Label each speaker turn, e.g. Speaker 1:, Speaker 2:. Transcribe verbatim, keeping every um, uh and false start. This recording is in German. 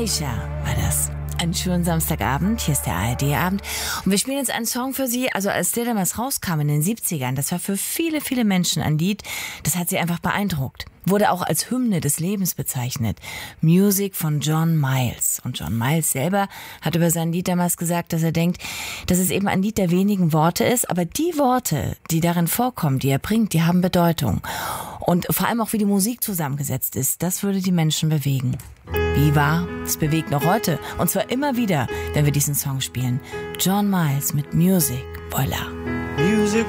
Speaker 1: Aisha war das. Einen schönen Samstagabend, hier ist der A R D-Abend und wir spielen jetzt einen Song für Sie, also als der damals rauskam in den siebzigern, das war für viele, viele Menschen ein Lied, das hat sie einfach beeindruckt. Wurde auch als Hymne des Lebens bezeichnet. Music von John Miles. Und John Miles selber hat über sein Lied damals gesagt, dass er denkt, dass es eben ein Lied der wenigen Worte ist, aber die Worte, die darin vorkommen, die er bringt, die haben Bedeutung. Und vor allem auch, wie die Musik zusammengesetzt ist, das würde die Menschen bewegen. Wie wahr? Es bewegt noch heute. Und zwar immer wieder, wenn wir diesen Song spielen. John Miles mit Music. Voila.
Speaker 2: Music